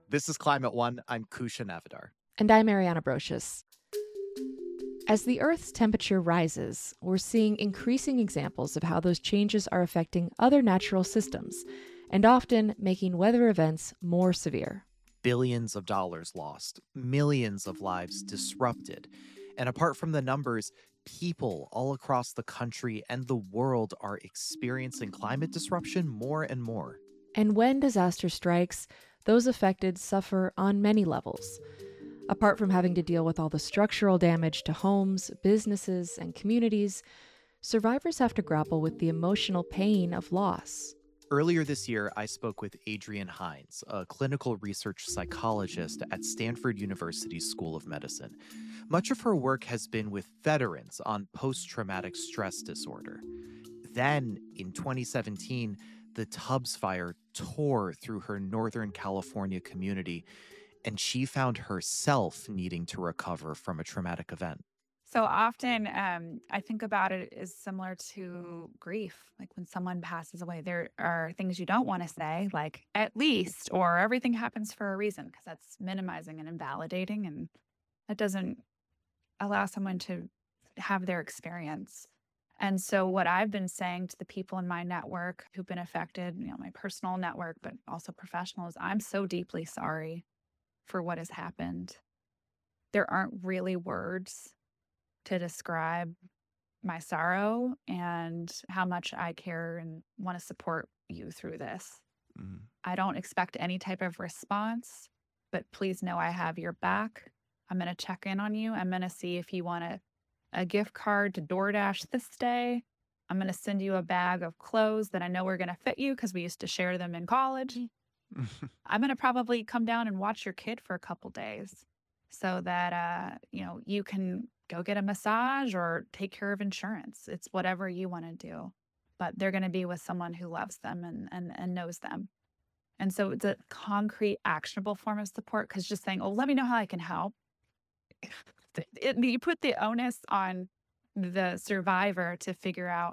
This is Climate One. I'm Kusha Navidar. And I'm Ariana Brocious. As the Earth's temperature rises, we're seeing increasing examples of how those changes are affecting other natural systems and often making weather events more severe. Billions of dollars lost, millions of lives disrupted. And apart from the numbers, people all across the country and the world are experiencing climate disruption more and more. And when disaster strikes, those affected suffer on many levels. Apart from having to deal with all the structural damage to homes, businesses, and communities, survivors have to grapple with the emotional pain of loss. Earlier this year, I spoke with Adrienne Hines, a clinical research psychologist at Stanford University's School of Medicine. Much of her work has been with veterans on post traumatic stress disorder. Then, in 2017, the Tubbs fire tore through her Northern California community, and she found herself needing to recover from a traumatic event. So often, I think about it as similar to grief. Like when someone passes away, there are things you don't want to say, like at least, or everything happens for a reason, because that's minimizing and invalidating. And that doesn't allow someone to have their experience. And so, what I've been saying to the people in my network who've been affected, my personal network, but also professional, is I'm so deeply sorry for what has happened. There aren't really words to describe my sorrow and how much I care and want to support you through this. Mhm. I don't expect any type of response, but please know I have your back. I'm going to check in on you. I'm going to see if you want a gift card to DoorDash this day. I'm going to send you a bag of clothes that I know are going to fit you because we used to share them in college. I'm going to probably come down and watch your kid for a couple days so that you can go get a massage or take care of insurance. It's whatever you want to do. But they're going to be with someone who loves them and knows them. And so it's a concrete, actionable form of support because just saying, oh, let me know how I can help. You put the onus on the survivor to figure out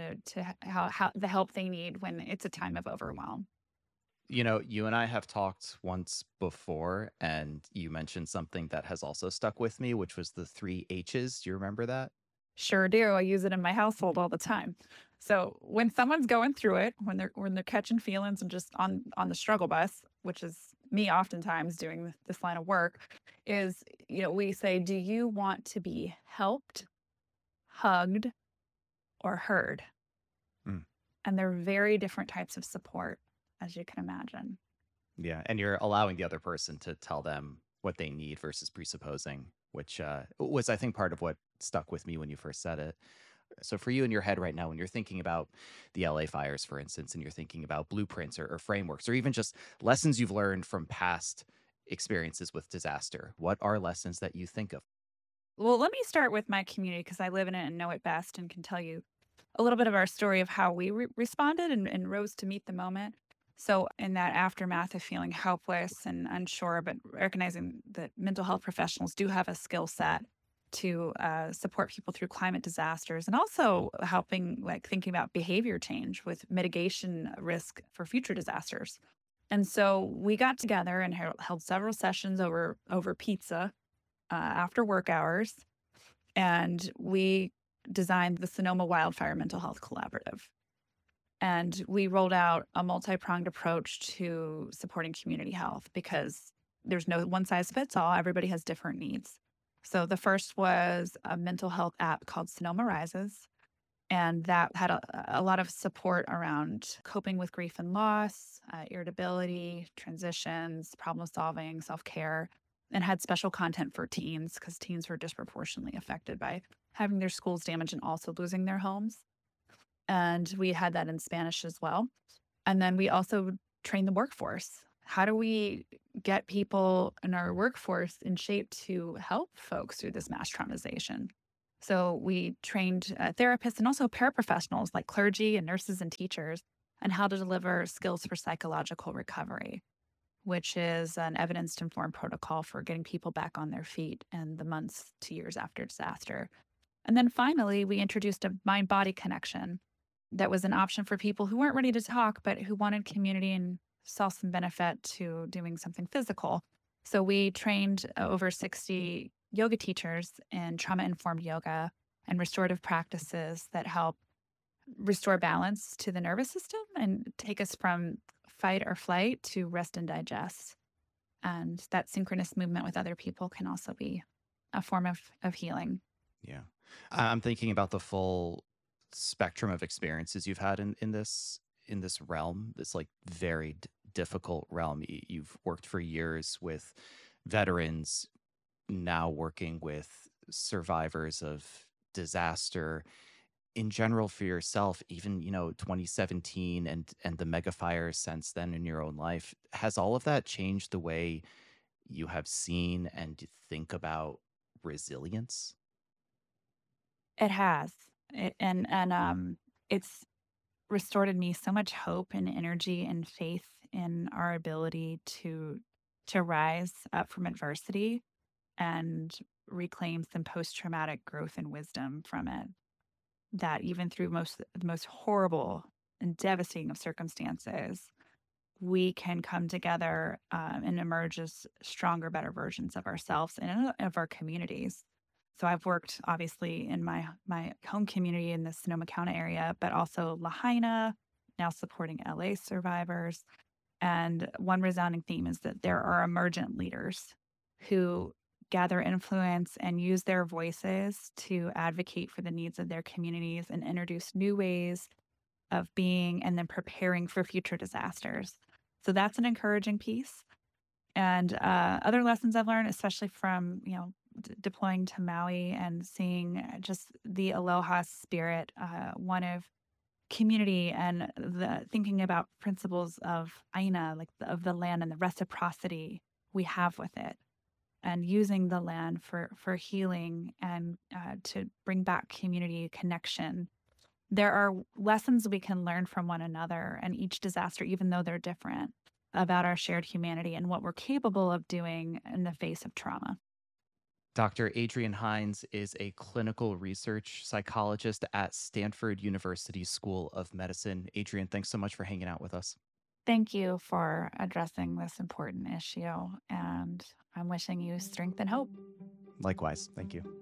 how the help they need when it's a time of overwhelm. You know, you and I have talked once before, and you mentioned something that has also stuck with me, which was the three H's. Do you remember that? Sure do. I use it in my household all the time. So when someone's going through it, when they're catching feelings and just on the struggle bus, which is me oftentimes doing this line of work, is we say, do you want to be helped, hugged, or heard? Mm. And they're very different types of support, as you can imagine. Yeah. And you're allowing the other person to tell them what they need versus presupposing, which was, I think, part of what stuck with me when you first said it. So, for you in your head right now, when you're thinking about the LA fires, for instance, and you're thinking about blueprints or frameworks, or even just lessons you've learned from past experiences with disaster, what are lessons that you think of? Well, let me start with my community because I live in it and know it best and can tell you a little bit of our story of how we responded and rose to meet the moment. So, in that aftermath of feeling helpless and unsure, but recognizing that mental health professionals do have a skill set to support people through climate disasters and also helping, like, thinking about behavior change with mitigation risk for future disasters. And so we got together and held several sessions over pizza after work hours, and we designed the Sonoma Wildfire Mental Health Collaborative. And we rolled out a multi-pronged approach to supporting community health because there's no one size fits all. Everybody has different needs. So the first was a mental health app called Sonoma Rises. And that had a lot of support around coping with grief and loss, irritability, transitions, problem solving, self care, and had special content for teens because teens were disproportionately affected by having their schools damaged and also losing their homes. And we had that in Spanish as well. And then we also trained the workforce. How do we get people in our workforce in shape to help folks through this mass traumatization? So we trained therapists and also paraprofessionals like clergy and nurses and teachers on how to deliver skills for psychological recovery, which is an evidence-informed protocol for getting people back on their feet in the months to years after disaster. And then finally, we introduced a mind-body connection that was an option for people who weren't ready to talk, but who wanted community and saw some benefit to doing something physical. So we trained over 60 yoga teachers in trauma informed yoga and restorative practices that help restore balance to the nervous system and take us from fight or flight to rest and digest. And that synchronous movement with other people can also be a form of healing. Yeah. I'm thinking about the full spectrum of experiences you've had in this realm, this like very difficult realm. You've worked for years with veterans, now working with survivors of disaster. In general, for yourself, even 2017 and the mega fires since then in your own life, has all of that changed the way you have seen and think about resilience? It has. It's restored in me so much hope and energy and faith in our ability to rise up from adversity and reclaim some post-traumatic growth and wisdom from it. That even through the most horrible and devastating of circumstances, we can come together and emerge as stronger, better versions of ourselves and of our communities. So I've worked obviously in my home community in the Sonoma County area, but also Lahaina, now supporting LA survivors. And one resounding theme is that there are emergent leaders who gather influence and use their voices to advocate for the needs of their communities and introduce new ways of being and then preparing for future disasters. So that's an encouraging piece. And other lessons I've learned, especially from deploying to Maui and seeing just the aloha spirit, one of community and the thinking about principles of aina, like of the land and the reciprocity we have with it, and using the land for healing and to bring back community connection. There are lessons we can learn from one another and each disaster, even though they're different, about our shared humanity and what we're capable of doing in the face of trauma. Dr. Adrienne Hinds is a clinical research psychologist at Stanford University School of Medicine. Adrienne, thanks so much for hanging out with us. Thank you for addressing this important issue, and I'm wishing you strength and hope. Likewise. Thank you.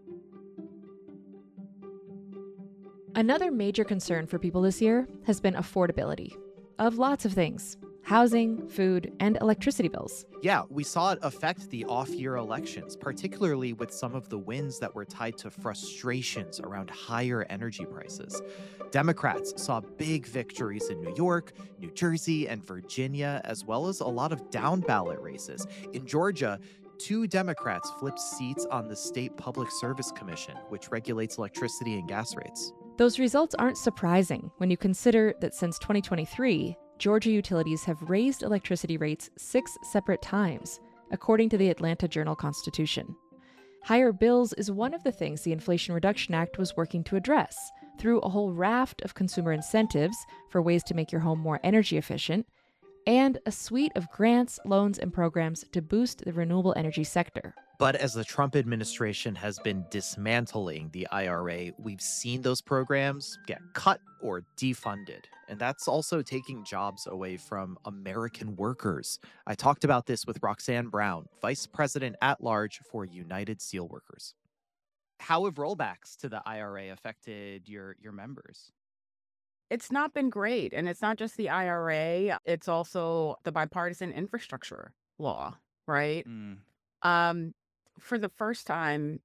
Another major concern for people this year has been affordability of lots of things: housing, food, and electricity bills. Yeah, we saw it affect the off year elections, particularly with some of the wins that were tied to frustrations around higher energy prices. Democrats saw big victories in New York, New Jersey, and Virginia, as well as a lot of down ballot races. In Georgia, 2 Democrats flipped seats on the State Public Service Commission, which regulates electricity and gas rates. Those results aren't surprising when you consider that since 2023, Georgia utilities have raised electricity rates 6 separate times, according to the Atlanta Journal-Constitution. Higher bills is one of the things the Inflation Reduction Act was working to address through a whole raft of consumer incentives for ways to make your home more energy efficient, and a suite of grants, loans, and programs to boost the renewable energy sector. But as the Trump administration has been dismantling the IRA, we've seen those programs get cut or defunded. And that's also taking jobs away from American workers. I talked about this with Roxanne Brown, Vice President at Large for United Steelworkers. How have rollbacks to the IRA affected your members? It's not been great. And it's not just the IRA, it's also the bipartisan infrastructure law, right? Um, for the first time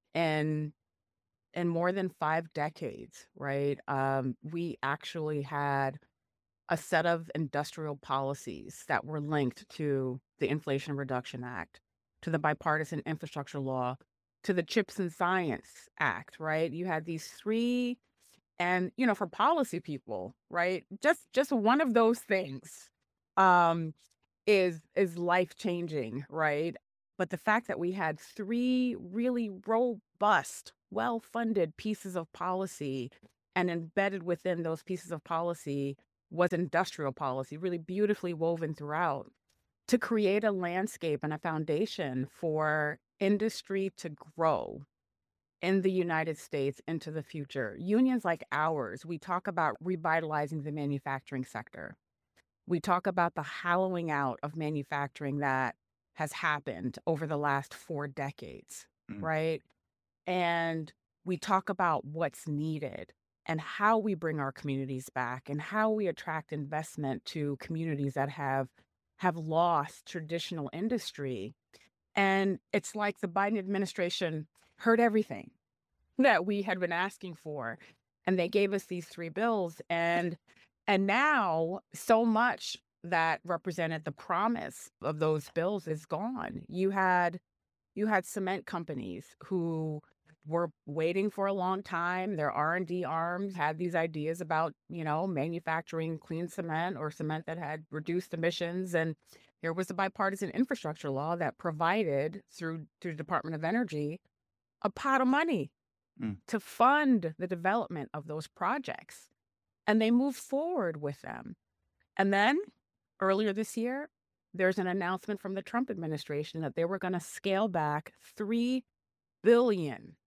in more than 5 decades, right? We actually had a set of industrial policies that were linked to the Inflation Reduction Act, to the bipartisan infrastructure law, to the Chips and Science Act, right? You had these three, and for policy people, right? Just one of those things um is life changing, right? But the fact that we had three really robust, well funded pieces of policy, and embedded within those pieces of policy was industrial policy, really beautifully woven throughout, to create a landscape and a foundation for industry to grow in the United States into the future. Unions like ours, we talk about revitalizing the manufacturing sector. We talk about the hollowing out of manufacturing that has happened over the last 4 decades, Mm. right? And we talk about what's needed and how we bring our communities back and how we attract investment to communities that have lost traditional industry. And it's like the Biden administration heard everything that we had been asking for, and they gave us these 3 bills, and now so much that represented the promise of those bills is gone. You had cement companies who were waiting for a long time. Their R&D arms had these ideas about, manufacturing clean cement or cement that had reduced emissions. And here was a bipartisan infrastructure law that provided through the Department of Energy a pot of money Mm. to fund the development of those projects. And they moved forward with them. And then earlier this year, there's an announcement from the Trump administration that they were going to scale back $3 billion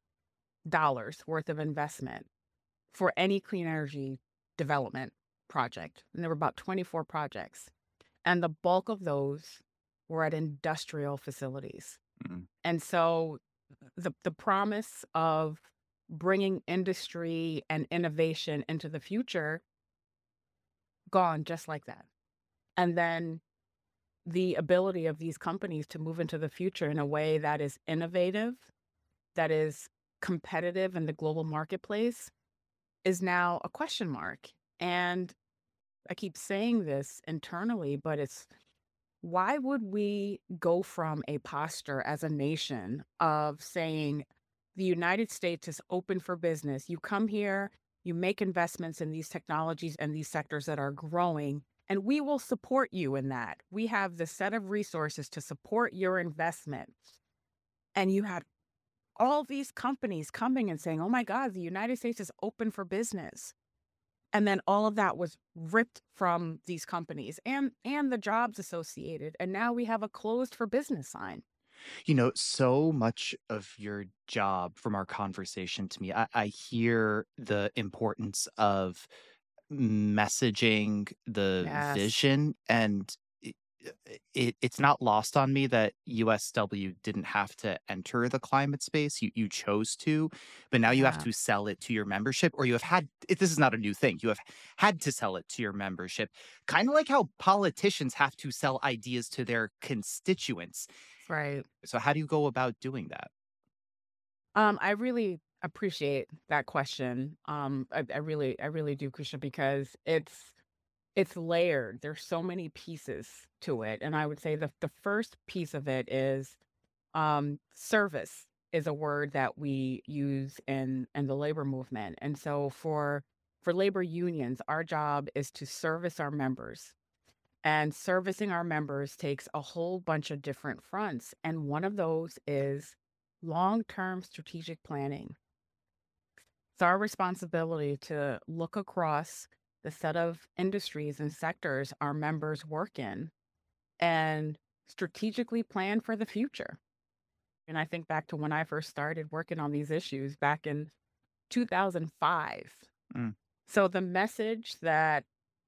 worth of investment for any clean energy development project. And there were about 24 projects. And the bulk of those were at industrial facilities. Mm. And so the promise of bringing industry and innovation into the future, gone just like that. And then the ability of these companies to move into the future in a way that is innovative, that is competitive in the global marketplace, is now a question mark. And I keep saying this internally, but it's, why would we go from a posture as a nation of saying the United States is open for business? You come here, you make investments in these technologies and these sectors that are growing, and we will support you in that. We have the set of resources to support your investment. And you had all these companies coming and saying, oh my God, the United States is open for business. And then all of that was ripped from these companies and the jobs associated. And now we have a closed for business sign. So much of your job from our conversation to me, I hear the importance of messaging the Yes. vision, and it's not lost on me that USW didn't have to enter the climate space. You chose to, but now you have Yeah. to sell it to your membership, or you have had this is not a new thing. You have had to sell it to your membership, kind of like how politicians have to sell ideas to their constituents. Right. So how do you go about doing that? I really appreciate that question. I really do, Krishna, because it's layered. There's so many pieces to it. And I would say the first piece of it is service is a word that we use in the labor movement. And so for labor unions, our job is to service our members. And servicing our members takes a whole bunch of different fronts. And one of those is long-term strategic planning. It's our responsibility to look across the set of industries and sectors our members work in and strategically plan for the future. And I think back to when I first started working on these issues back in 2005. Mm. So the message that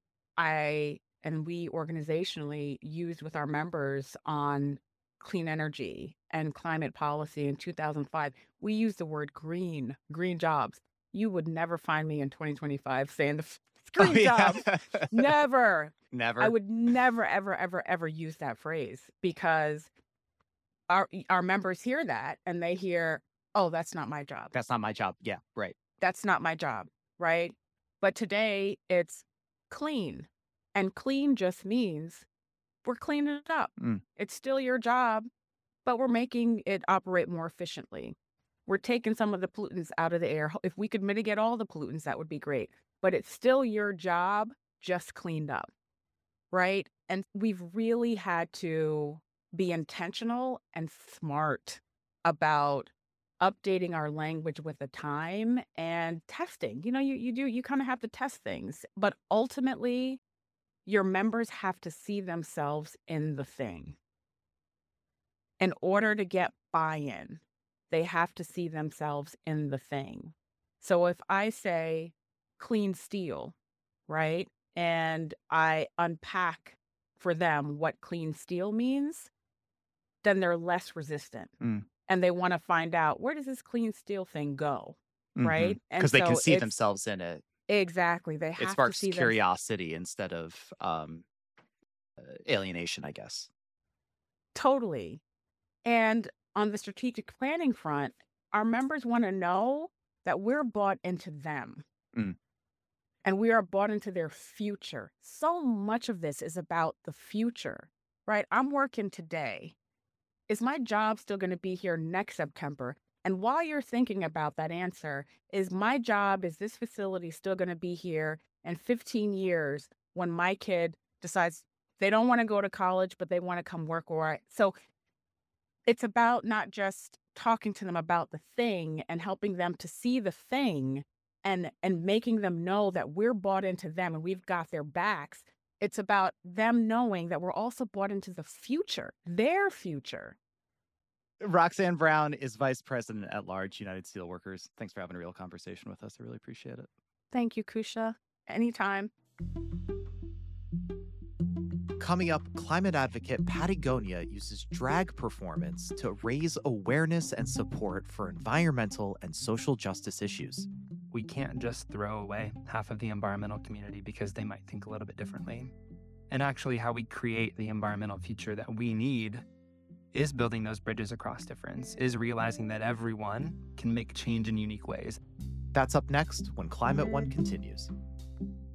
I and we organizationally used with our members on clean energy and climate policy in 2005, we used the word green jobs. You would never find me in 2025 saying Oh green yeah, jobs. Never. I never. would never, ever, ever, ever use that phrase because our members hear that and they hear, oh, that's not my job. That's not my job. Yeah, right. That's not my job, right? But today it's clean. And clean just means we're cleaning it up. Mm. It's still your job, but we're making it operate more efficiently. We're taking some of the pollutants out of the air. If we could mitigate all the pollutants, that would be great. But it's still your job, just cleaned up, right? And we've really had to be intentional and smart about updating our language with the time and testing. You kind of have to test things, but ultimately, your members have to see themselves in the thing. In order to get buy-in, they have to see themselves in the thing. So if I say clean steel, right? and I unpack for them what clean steel means, then they're less resistant. And they want to find out, where does this clean steel thing go? Right? And Because they can so see it's themselves in it. exactly, they It have to sparks see them. curiosity instead of alienation, I guess. Totally. And on the strategic planning front, our members want to know that we're bought into them Mm. and we are bought into their future. So much of this is about the future, right? I'm working today. Is my job still going to be here next September? And while you're thinking about that answer, is this facility still going to be here in 15 years when my kid decides they don't want to go to college, but they want to come work? So it's about not just talking to them about the thing and helping them to see the thing and making them know that we're bought into them and we've got their backs. It's about them knowing that we're also bought into the future, their future. Roxanne Brown is Vice President at Large, United Steelworkers. Thanks for having a real conversation with us. I really appreciate it. Thank you, Kusha. Anytime. Coming up, climate advocate Patagonia uses drag performance to raise awareness and support for environmental and social justice issues. We can't just throw away half of the environmental community because they might think a little bit differently. And actually, how we create the environmental future that we need is building those bridges across difference, is realizing that everyone can make change in unique ways. That's up next when Climate One continues.